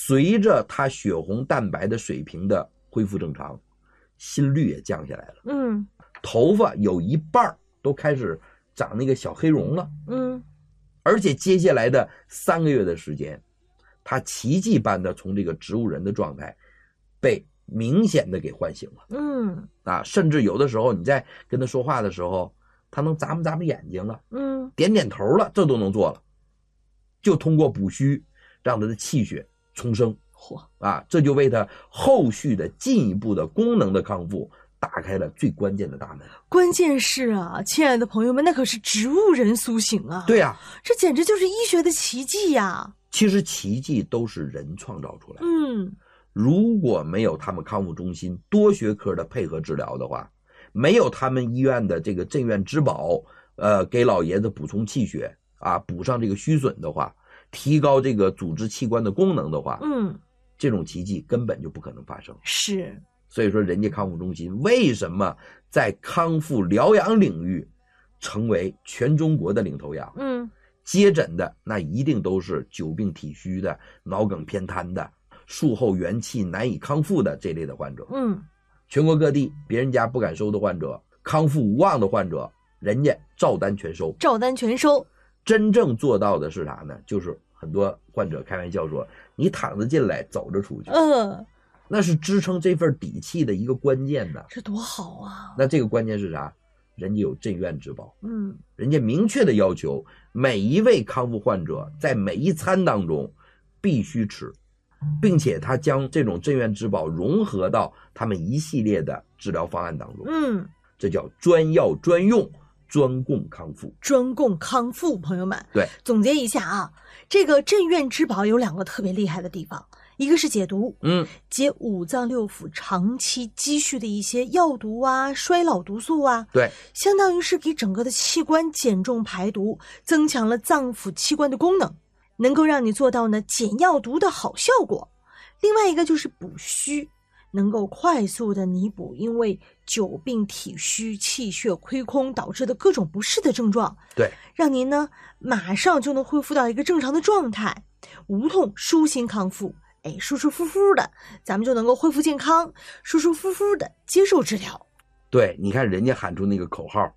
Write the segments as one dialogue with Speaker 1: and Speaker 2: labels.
Speaker 1: 随着他血红蛋白的水平的恢复正常，心率也降下来了，头发有一半都开始长那个小黑绒了，而且接下来的3个月的时间，他奇迹般的从这个植物人的状态被明显的给唤醒了，甚至有的时候你在跟他说话的时候，他能眨巴眼睛了，点点头了，这都能做了，就通过补虚让他的气血重生，这就为他后续的进一步的功能的康复打开了最关键的大门。
Speaker 2: 关键是啊，亲爱的朋友们，那可是植物人苏醒啊！
Speaker 1: 对啊，
Speaker 2: 这简直就是医学的奇迹呀！
Speaker 1: 其实奇迹都是人创造出来的。如果没有他们康复中心多学科的配合治疗的话，没有他们医院的这个镇院之宝，给老爷子补充气血补上这个虚损的话，提高这个组织器官的功能的话，这种奇迹根本就不可能发生。
Speaker 2: 是。
Speaker 1: 所以说人家康复中心为什么在康复疗养领域成为全中国的领头羊？接诊的那一定都是久病体虚的、脑梗偏瘫的、术后元气难以康复的这类的患者。全国各地别人家不敢收的患者，康复无望的患者，人家照单全收。真正做到的是啥呢？就是很多患者开玩笑说，你躺着进来走着出去。那是支撑这份底气的一个关键的。
Speaker 2: 这多好啊！
Speaker 1: 那这个关键是啥？人家有镇院之宝，人家明确的要求每一位康复患者在每一餐当中必须吃，并且他将这种镇院之宝融合到他们一系列的治疗方案当中。这叫专药专用，专供康复。
Speaker 2: 专供康复，朋友们，
Speaker 1: 对，
Speaker 2: 总结一下啊，这个镇院之宝有2个特别厉害的地方。一个是解毒，解五脏六腑长期积蓄的一些药毒衰老毒素
Speaker 1: 对，
Speaker 2: 相当于是给整个的器官减重排毒，增强了脏腑器官的功能，能够让你做到呢减药毒的好效果。另外一个就是补虚，能够快速的弥补因为久病体虚、气血亏空导致的各种不适的症状，
Speaker 1: 对，
Speaker 2: 让您呢马上就能恢复到一个正常的状态，无痛舒心康复。舒舒服服的，咱们就能够恢复健康，舒舒服服的接受治疗。
Speaker 1: 对，你看人家喊出那个口号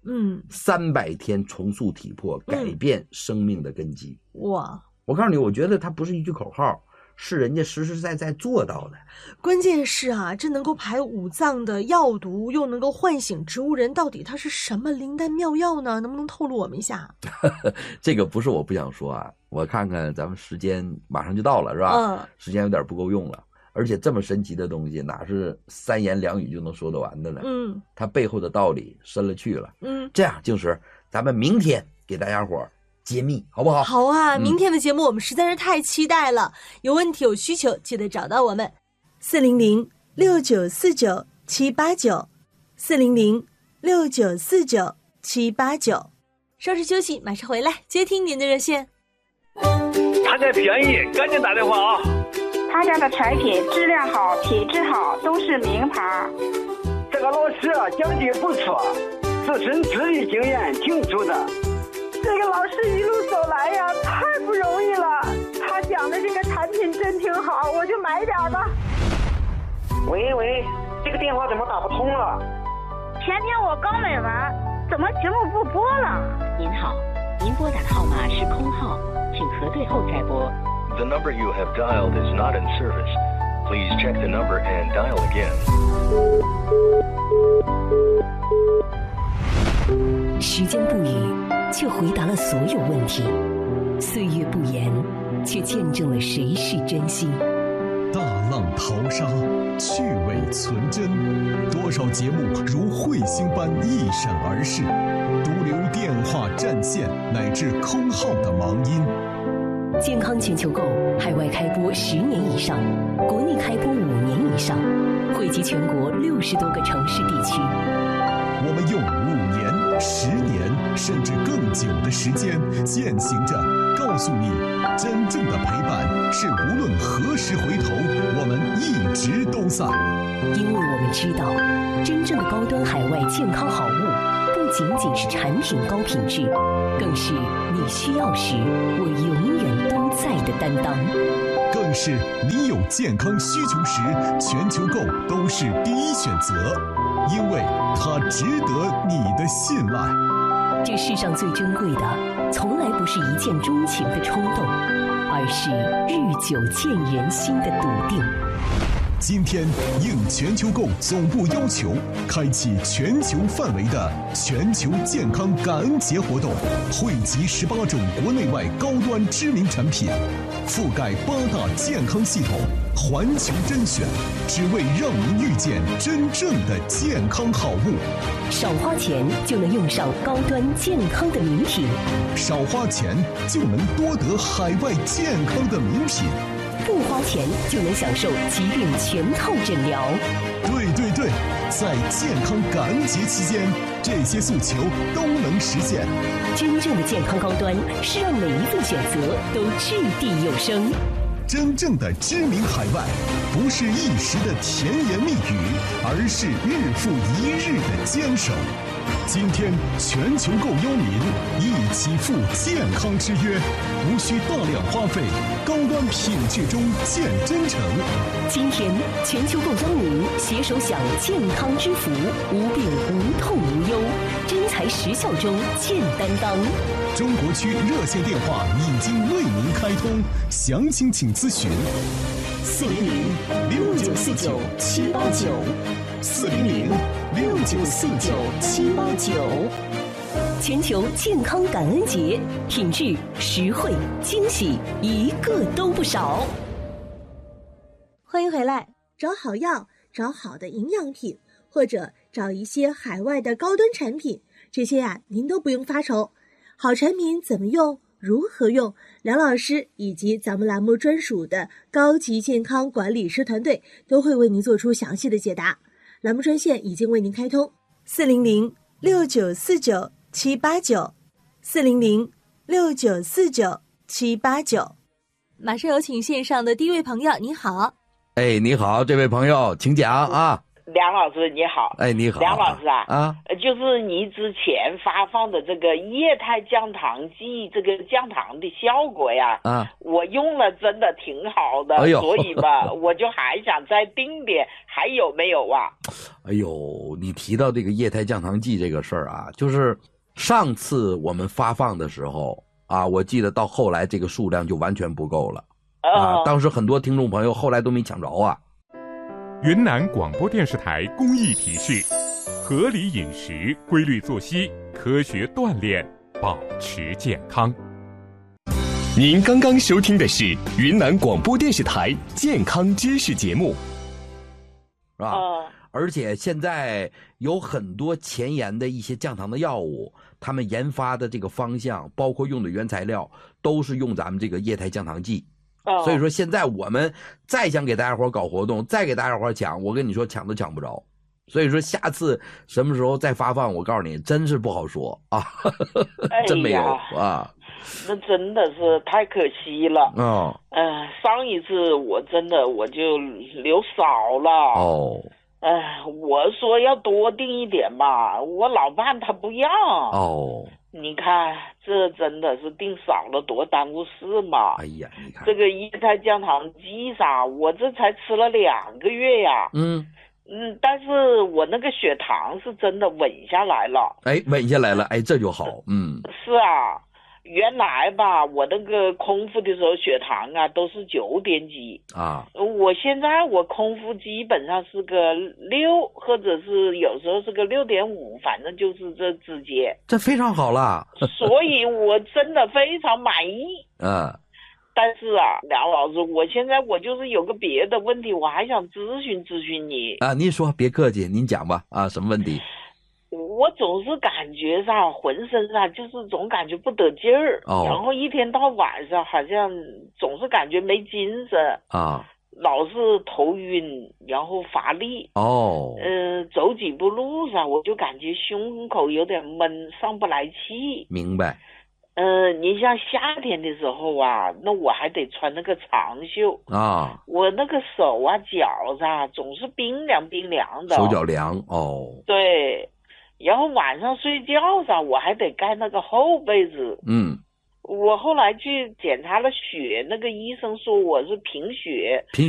Speaker 1: ，300天重塑体魄，改变生命的根基。
Speaker 2: 哇！
Speaker 1: 我告诉你，我觉得它不是一句口号，是人家实实在在做到的。
Speaker 2: 关键是啊，这能够排五脏的药毒，又能够唤醒植物人，到底它是什么灵丹妙药呢？能不能透露我们一下？
Speaker 1: 这个不是我不想说啊，我看看咱们时间马上就到了，是吧？时间有点不够用了。而且这么神奇的东西，哪是3言2语就能说得完的呢？它背后的道理深了去了。这样静时，咱们明天给大家伙揭秘，好不好？
Speaker 2: 好啊，明天的节目我们实在是太期待了。有问题有需求，记得找到我们400-6949-789，400-6949-789。稍事休息，马上回来接听您的热线。
Speaker 3: 他家便宜，赶紧打电话啊！
Speaker 4: 他家的产品质量好，品质好，都是名牌。
Speaker 3: 这个老师讲的不错，自身资历经验挺足的。
Speaker 4: 这个老师一路走来呀，太不容易了。他讲的这个产品真挺好，我就买点吧。
Speaker 5: 喂，这个电话怎么打不通了？
Speaker 4: 前天我刚买完，怎么节目不播了？
Speaker 6: 您好，您拨打的号码是空号，请核对后再拨。
Speaker 7: The number you have dialed is not in service. Please check the number and dial again.
Speaker 6: 时间不语，却回答了所有问题；岁月不言，却见证了谁是真心。
Speaker 8: 大浪淘沙，趣味存真，多少节目如彗星般一闪而逝，独留电话占线乃至空号的忙音。
Speaker 6: 健康全球购海外开播10年以上，国内开播5年以上，惠及全国60多个城市地区。
Speaker 8: 我们用5年、10年甚至更久的时间践行着，告诉你，真正的陪伴是无论何时回头，我们一直都在。
Speaker 6: 因为我们知道，真正的高端海外健康好物，不仅仅是产品高品质，更是你需要时我永远都在的担当。
Speaker 8: 更但是你有健康需求时，全球购都是第一选择，因为它值得你的信赖。
Speaker 6: 这世上最珍贵的，从来不是一见钟情的冲动，而是日久见人心的笃定。
Speaker 8: 今天应全球购总部要求，开启全球范围的全球健康感恩节活动，汇集18种国内外高端知名产品，覆盖8大健康系统，环球甄选，只为让您遇见真正的健康好物。
Speaker 6: 少花钱就能用上高端健康的名品，
Speaker 8: 少花钱就能多得海外健康的名品，
Speaker 6: 不花钱就能享受疾病全套诊疗。
Speaker 8: 对，在健康感恩节期间，这些诉求都能实现。
Speaker 6: 真正的健康高端是让每一份选择都掷地有声。
Speaker 8: 真正的知名海外，不是一时的甜言蜜语，而是日复一日的坚守。今天全球购邀您一起赴健康之约，无需大量花费，高端品质中见真诚。
Speaker 6: 今天全球购邀您携手享健康之福，无病无痛无忧，真材实效中见担当。
Speaker 8: 中国区热线电话已经为您开通，详情请咨询
Speaker 6: 400-6949-789，400-6949-789。全球健康感恩节，品质、实惠、惊喜，一个都不少。
Speaker 2: 欢迎回来，找好药，找好的营养品，或者找一些海外的高端产品，这些您都不用发愁。好产品怎么用，如何用，梁老师以及咱们栏目专属的高级健康管理师团队都会为您做出详细的解答。栏目专线已经为您开通，400-6949-789，400-6949-789。马上有请线上的第一位朋友，你好。
Speaker 1: 你好，这位朋友，请讲啊。
Speaker 9: 梁老师你好。
Speaker 1: 你好。
Speaker 9: 梁老师就是你之前发放的这个液态降糖剂，这个降糖的效果呀，我用了真的挺好的，所以吧，我就还想再订点，还有没有啊？
Speaker 1: 你提到这个液态降糖剂这个事儿啊，就是上次我们发放的时候啊，我记得到后来这个数量就完全不够了当时很多听众朋友后来都没抢着啊。
Speaker 10: 云南广播电视台公益提示：合理饮食、规律作息、科学锻炼，保持健康。
Speaker 8: 您刚刚收听的是云南广播电视台健康知识节目，
Speaker 1: 是吧？而且现在有很多前沿的一些降糖的药物，他们研发的这个方向，包括用的原材料，都是用咱们这个液态降糖剂。所以说现在我们再想给大家伙搞活动，再给大家伙抢，我跟你说抢都抢不着。所以说下次什么时候再发放，我告诉你真是不好说啊。真没有啊。
Speaker 9: 那真的是太可惜了。上一次我真的我就留少了。我说要多订一点嘛，我老伴他不要。你看这真的是订少了多耽误事嘛。
Speaker 1: 你看
Speaker 9: 这个液态降糖剂啥，我这才吃了2个月呀。但是我那个血糖是真的稳下来了。
Speaker 1: 稳下来了，这就好。
Speaker 9: 是啊，原来吧，我那个空腹的时候血糖啊都是9点几我现在我空腹基本上是个6，或者是有时候是个6.5，反正就是这之间。
Speaker 1: 这非常好了。
Speaker 9: 所以我真的非常满意。但是梁老师，我现在我就是有个别的问题，我还想咨询咨询你。
Speaker 1: 您说，别客气，您讲吧。什么问题？
Speaker 9: 我总是感觉上浑身上就是总感觉不得劲儿，然后一天到晚上好像总是感觉没精神老是头晕，然后乏力走几步路上我就感觉胸口有点闷，上不来气。
Speaker 1: 明白。
Speaker 9: 你像夏天的时候那我还得穿那个长袖我那个手脚总是冰凉冰凉的，
Speaker 1: 手脚凉
Speaker 9: 对。然后晚上睡觉上我还得盖那个厚被子我后来去检查了血，那个医生说我是贫血，